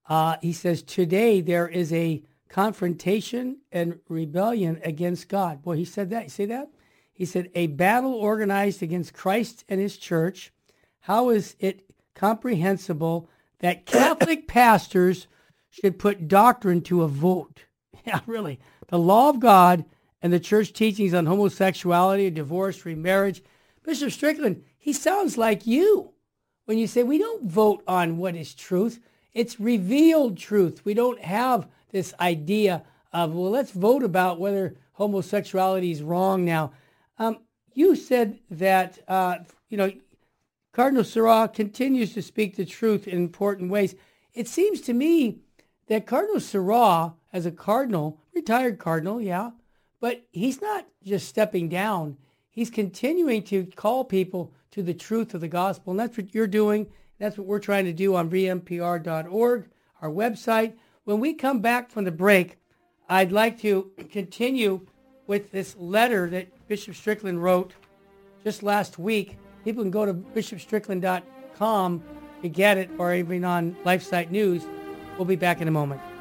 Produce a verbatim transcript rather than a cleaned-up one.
Uh, he says, today there is a confrontation and rebellion against God. Boy, he said that. You see that? He said, a battle organized against Christ and his church. How is it comprehensible that Catholic pastors should put doctrine to a vote? Yeah, really. The law of God and the church teachings on homosexuality, divorce, remarriage. Bishop Strickland, he sounds like you when you say we don't vote on what is truth. It's revealed truth. We don't have this idea of, well, let's vote about whether homosexuality is wrong now. Um, you said that, uh, you know, Cardinal Sarah continues to speak the truth in important ways. It seems to me that Cardinal Sarah, as a cardinal, retired cardinal, yeah, but he's not just stepping down. He's continuing to call people to the truth of the gospel, and that's what you're doing. That's what we're trying to do on v m p r dot org, our website. When we come back from the break, I'd like to continue with this letter that Bishop Strickland wrote just last week. People can go to bishop strickland dot com to get it, or even on LifeSite News. We'll be back in a moment.